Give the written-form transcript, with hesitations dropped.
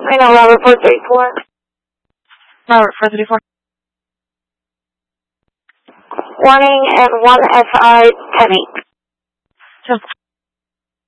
I know, Robert 434. Robert 434. Warning and 1 FI 10-8. So